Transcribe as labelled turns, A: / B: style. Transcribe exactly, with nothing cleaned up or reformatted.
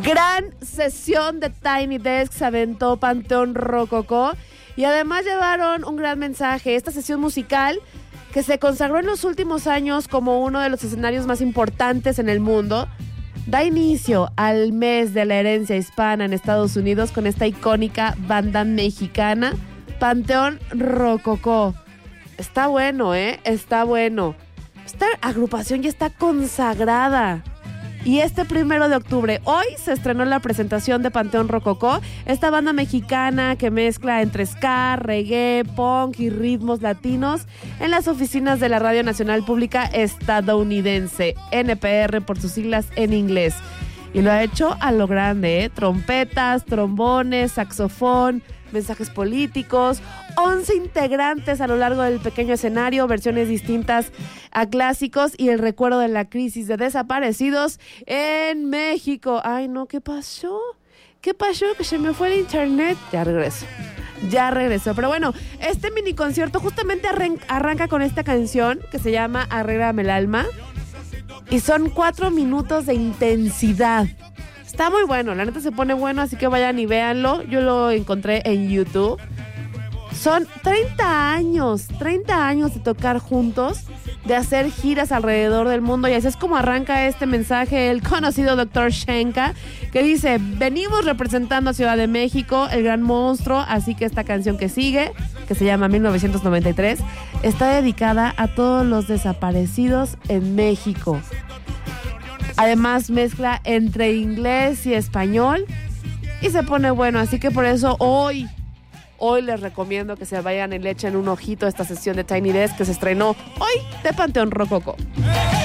A: Gran sesión de Tiny Desk se aventó Panteón Rococó y además llevaron un gran mensaje. Esta sesión musical que se consagró en los últimos años como uno de los escenarios más importantes en el mundo, da inicio al mes de la herencia hispana en Estados Unidos con esta icónica banda mexicana, Panteón Rococó. Está bueno, ¿eh? Está bueno. Esta agrupación ya está consagrada. Y este primero de octubre, hoy se estrenó la presentación de Panteón Rococó, esta banda mexicana que mezcla entre ska, reggae, punk y ritmos latinos en las oficinas de la Radio Nacional Pública Estadounidense, N P R por sus siglas en inglés. Y lo ha hecho a lo grande, ¿eh? Trompetas, trombones, saxofón, mensajes políticos, once integrantes a lo largo del pequeño escenario, versiones distintas a clásicos y el recuerdo de la crisis de desaparecidos en México. Ay, no, ¿qué pasó? ¿Qué pasó? Que se me fue el internet. Ya regreso. Ya regresó. Pero bueno, este mini concierto justamente arran- arranca con esta canción que se llama Arréglame el alma. Y son cuatro minutos de intensidad. Está muy bueno, la neta se pone bueno, así que vayan y véanlo. Yo lo encontré en YouTube. Son treinta años, treinta años de tocar juntos, de hacer giras alrededor del mundo. Y así es como arranca este mensaje el conocido doctor Shenka, que dice: venimos representando a Ciudad de México, el gran monstruo, así que esta canción que sigue, que se llama mil novecientos noventa y tres, está dedicada a todos los desaparecidos en México. Además mezcla entre inglés y español y se pone bueno, así que por eso hoy, hoy les recomiendo que se vayan y le echen un ojito a esta sesión de Tiny Desk que se estrenó hoy de Panteón Rococó.